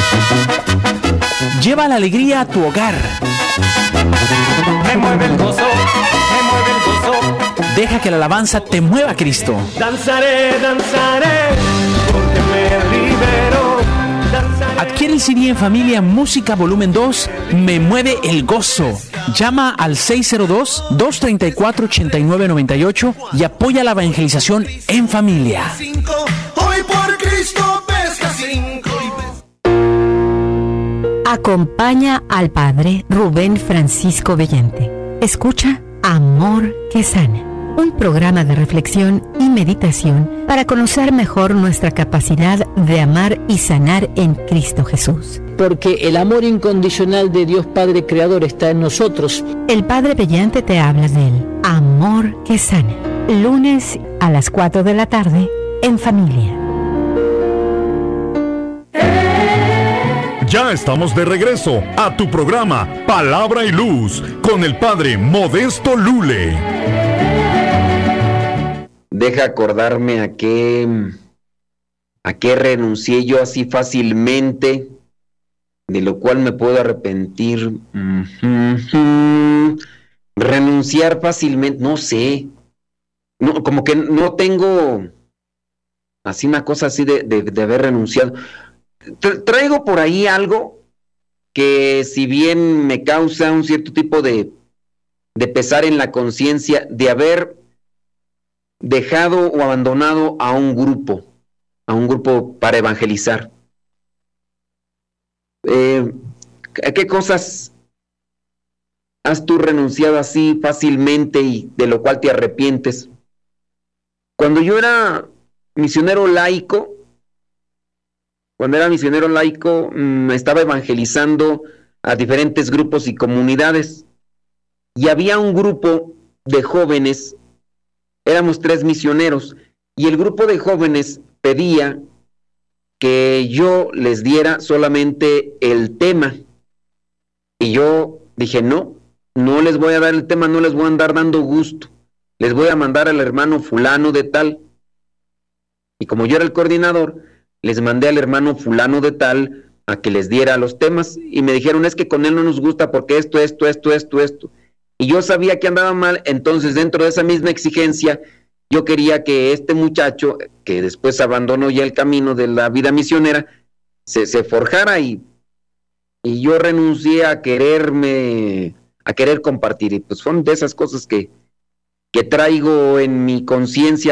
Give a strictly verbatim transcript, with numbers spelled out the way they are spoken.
Lleva la alegría a tu hogar. Me mueve el gozo, me mueve el gozo. Deja que la alabanza te mueva a Cristo. Danzaré, danzaré, porque me libero. Danzaré. Adquiere el C D en familia Música Volumen dos, Me Mueve el Gozo. Llama al seis cero dos, dos tres cuatro, ocho nueve nueve ocho y apoya la evangelización en familia. Hoy por Cristo pesca cinco. Acompaña al Padre Rubén Francisco Bellente. Escucha Amor que Sana, un programa de reflexión y meditación para conocer mejor nuestra capacidad de amar y sanar en Cristo Jesús. Porque el amor incondicional de Dios Padre Creador está en nosotros. El Padre Bellente te habla del amor que sana. Lunes a las cuatro de la tarde en familia. Ya estamos de regreso a tu programa Palabra y Luz con el Padre Modesto Lule. Deja acordarme a qué, a qué renuncié yo así fácilmente, de lo cual me puedo arrepentir. Mm-hmm. Renunciar fácilmente, no sé. No, como que no tengo así una cosa así de, de, de haber renunciado. Traigo por ahí algo que, si bien me causa un cierto tipo de, de pesar en la conciencia de haber dejado o abandonado a un grupo, a un grupo para evangelizar. Eh, ¿A qué cosas has tú renunciado así fácilmente y de lo cual te arrepientes? Cuando yo era misionero laico, Cuando era misionero laico, mmm, estaba evangelizando a diferentes grupos y comunidades. Y había un grupo de jóvenes, éramos tres misioneros, y el grupo de jóvenes pedía que yo les diera solamente el tema. Y yo dije, no, no les voy a dar el tema, no les voy a andar dando gusto. Les voy a mandar al hermano fulano de tal. Y como yo era el coordinador, les mandé al hermano fulano de tal a que les diera los temas y me dijeron, es que con él no nos gusta porque esto, esto, esto, esto, esto. Y yo sabía que andaba mal, entonces dentro de esa misma exigencia, yo quería que este muchacho, que después abandonó ya el camino de la vida misionera, se, se forjara y, y yo renuncié a quererme, a querer compartir. Y pues son de esas cosas que, que traigo en mi conciencia